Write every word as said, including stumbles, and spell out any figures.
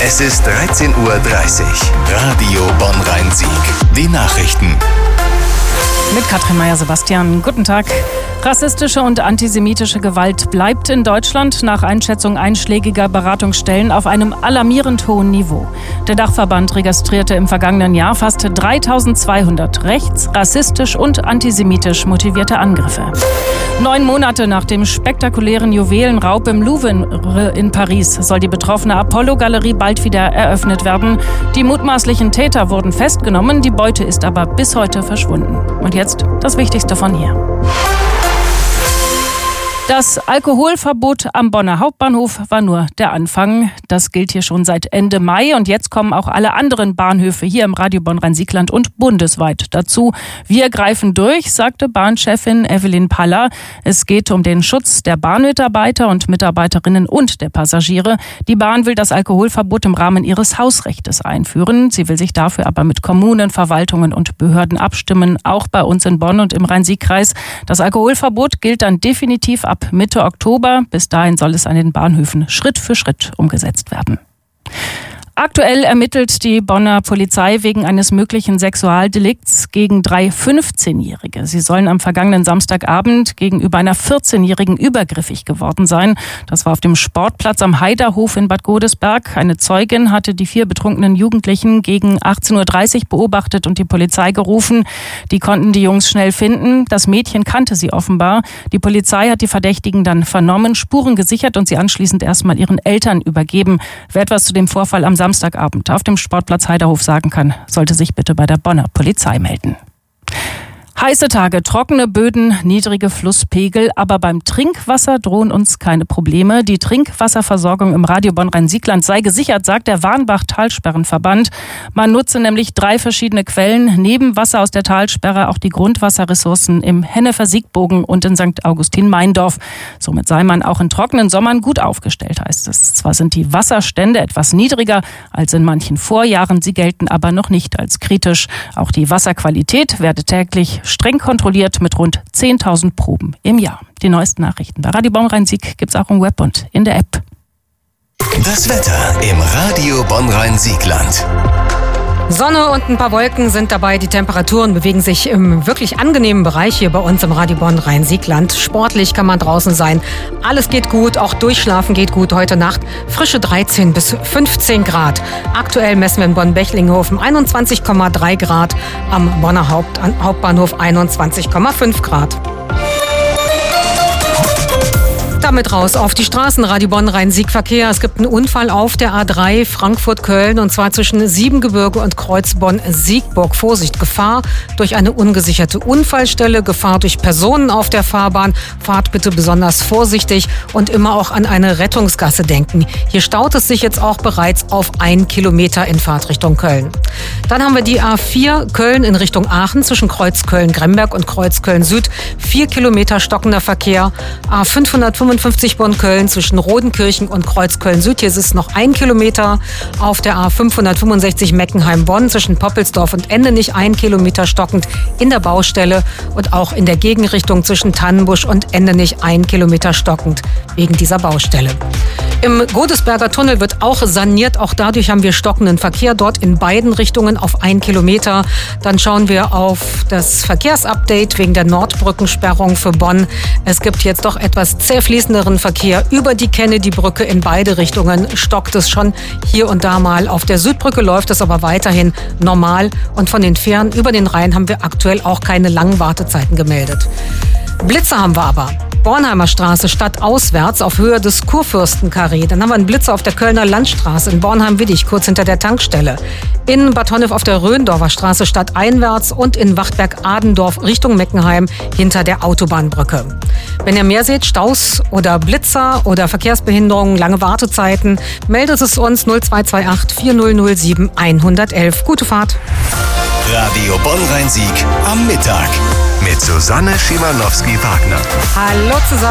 Es ist dreizehn Uhr dreißig. Radio Bonn-Rhein-Sieg. Die Nachrichten. Mit Katrin Meyer-Sebastian. Guten Tag. Rassistische und antisemitische Gewalt bleibt in Deutschland nach Einschätzung einschlägiger Beratungsstellen auf einem alarmierend hohen Niveau. Der Dachverband registrierte im vergangenen Jahr fast dreitausendzweihundert rechts-, rassistisch und antisemitisch motivierte Angriffe. Neun Monate nach dem spektakulären Juwelenraub im Louvre in Paris soll die betroffene Apollo-Galerie bald wieder eröffnet werden. Die mutmaßlichen Täter wurden festgenommen, die Beute ist aber bis heute verschwunden. Und jetzt das Wichtigste von hier. Das Alkoholverbot am Bonner Hauptbahnhof war nur der Anfang. Das gilt hier schon seit Ende Mai und jetzt kommen auch alle anderen Bahnhöfe hier im Radio Bonn-Rhein-Sieg-Land und bundesweit dazu. Wir greifen durch, sagte Bahnchefin Evelyn Paller. Es geht um den Schutz der Bahnmitarbeiter und Mitarbeiterinnen und der Passagiere. Die Bahn will das Alkoholverbot im Rahmen ihres Hausrechtes einführen. Sie will sich dafür aber mit Kommunen, Verwaltungen und Behörden abstimmen, auch bei uns in Bonn und im Rhein-Sieg-Kreis. Das Alkoholverbot gilt dann definitiv ab Mitte Oktober. Bis dahin soll es an den Bahnhöfen Schritt für Schritt umgesetzt werden. Aktuell ermittelt die Bonner Polizei wegen eines möglichen Sexualdelikts gegen drei fünfzehnjährige. Sie sollen am vergangenen Samstagabend gegenüber einer vierzehnjährigen übergriffig geworden sein. Das war auf dem Sportplatz am Heiderhof in Bad Godesberg. Eine Zeugin hatte die vier betrunkenen Jugendlichen gegen achtzehn Uhr dreißig beobachtet und die Polizei gerufen. Die konnten die Jungs schnell finden. Das Mädchen kannte sie offenbar. Die Polizei hat die Verdächtigen dann vernommen, Spuren gesichert und sie anschließend erstmal ihren Eltern übergeben. Wer etwas zu dem Vorfall am Samstagabend auf dem Sportplatz Heiderhof sagen kann, sollte sich bitte bei der Bonner Polizei melden. Heiße Tage, trockene Böden, niedrige Flusspegel, aber beim Trinkwasser drohen uns keine Probleme. Die Trinkwasserversorgung im Radio Bonn-Rhein-Sieg-Land sei gesichert, sagt der Warnbach-Talsperrenverband. Man nutze nämlich drei verschiedene Quellen, neben Wasser aus der Talsperre auch die Grundwasserressourcen im Hennefer-Siegbogen und in Sankt Augustin-Meindorf. Somit sei man auch in trockenen Sommern gut aufgestellt, heißt es. Zwar sind die Wasserstände etwas niedriger als in manchen Vorjahren, sie gelten aber noch nicht als kritisch. Auch die Wasserqualität werde täglich streng kontrolliert mit rund zehntausend Proben im Jahr. Die neuesten Nachrichten bei Radio Bonn-Rhein-Sieg gibt's auch im Web und in der App. Das Wetter im Radio Bonn-Rhein-Sieg-Land. Sonne und ein paar Wolken sind dabei. Die Temperaturen bewegen sich im wirklich angenehmen Bereich hier bei uns im Radio Bonn-Rhein-Sieg-Land. Sportlich kann man draußen sein. Alles geht gut, auch durchschlafen geht gut. Heute Nacht frische dreizehn bis fünfzehn Grad. Aktuell messen wir in Bonn-Bechlinghofen einundzwanzig Komma drei Grad, am Bonner Haupt- Hauptbahnhof einundzwanzig Komma fünf Grad. Damit raus auf die Straßen, Radio Bonn-Rhein-Sieg-Verkehr. Es gibt einen Unfall auf der A drei Frankfurt-Köln und zwar zwischen Siebengebirge und Kreuz Bonn-Siegburg. Vorsicht, Gefahr durch eine ungesicherte Unfallstelle, Gefahr durch Personen auf der Fahrbahn. Fahrt bitte besonders vorsichtig und immer auch an eine Rettungsgasse denken. Hier staut es sich jetzt auch bereits auf ein Kilometer in Fahrtrichtung Köln. Dann haben wir die A vier Köln in Richtung Aachen zwischen Kreuz Köln-Gremberg und Kreuz Köln-Süd. Vier Kilometer stockender Verkehr. A fünfhundertfünfundfünfzig Bonn-Köln zwischen Rodenkirchen und Kreuz Köln-Süd. Hier ist es noch ein Kilometer. Auf der A fünfhundertfünfundsechzig Meckenheim-Bonn zwischen Poppelsdorf und Endenich ein Kilometer stockend in der Baustelle. Und auch in der Gegenrichtung zwischen Tannenbusch und Endenich ein Kilometer stockend wegen dieser Baustelle. Im Godesberger Tunnel wird auch saniert. Auch dadurch haben wir stockenden Verkehr dort in beiden Richtungen auf ein Kilometer. Dann schauen wir auf das Verkehrsupdate wegen der Nordbrückensperrung für Bonn. Es gibt jetzt doch etwas zäh fließenderen Verkehr über die Kennedy-Brücke in beide Richtungen. Stockt es schon hier und da mal. Auf der Südbrücke läuft es aber weiterhin normal. Und von den Fähren über den Rhein haben wir aktuell auch keine langen Wartezeiten gemeldet. Blitze haben wir aber. Bornheimer Straße stadtauswärts auf Höhe des Kurfürstenkarree. Dann haben wir einen Blitzer auf der Kölner Landstraße in Bornheim-Widdig, kurz hinter der Tankstelle. In Bad Honnef auf der Röndorfer Straße stadteinwärts und in Wachtberg-Adendorf Richtung Meckenheim hinter der Autobahnbrücke. Wenn ihr mehr seht, Staus oder Blitzer oder Verkehrsbehinderungen, lange Wartezeiten, meldet es uns null zwei zwei acht vier null null sieben eins eins eins. Gute Fahrt. Radio Bonn-Rhein-Sieg am Mittag mit Susanne Schimanowski-Wagner. Hallo zusammen.